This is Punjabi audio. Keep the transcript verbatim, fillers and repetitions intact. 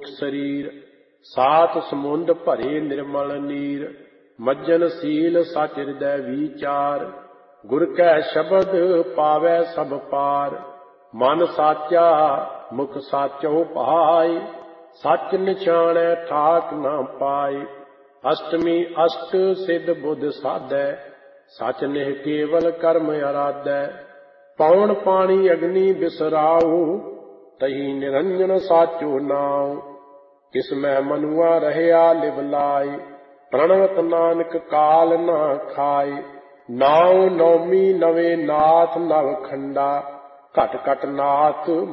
ਮੁਖ ਸਰੀਰ। ਸਾਤ ਸਮੁੰਦ ਭਰੇ ਨਿਰਮਲ ਨੀਰ। ਮੱਜਨ ਸੀਲ ਸਚ ਹਿਰਦੈ ਵਿਚਾਰ। ਗੁਰ ਕੈ ਸ਼ਬਦ ਪਾਵੈ ਸਭ ਪਾਰ। ਮਨ ਸਾਚਾ ਮੁਖ ਸਾਚੋ ਭਾਇ। ਸਚ ਨਿਸ਼ਾਨੈ ਠਾਕ ਨਾ ਪਾਇ। ਅਸ਼ਟਮੀ ਅਸ਼ਟ ਸਿੱਧ ਬੁੱਧ ਸਾਧੈ। ਸਚ ਨਿਹ ਕੇਵਲ ਕਰਮ ਅਰਾਧੈ। ਪੌਣ ਪਾਣੀ ਅਗਨੀ ਬਿਸਰਾਉ। ਤਹੀ ਨਿਰੰਜਨ ਸਾਚੋ ਨਾਉ। ਕਿਸ ਮੈਂ ਮਨੁਆ ਰਹਿਆ ਲਿਵ ਲਾਇ। ਪ੍ਰਣਵਤ ਨਾਨਕ ਕਾਲ ਨਾ ਖਾਇ। ਨਾਉ ਨੌਮੀ ਨਵੇਂ ਨਾਥ ਨਵ ਖੰਡਾ। ਘਟ ਘਟ ਨਾਥ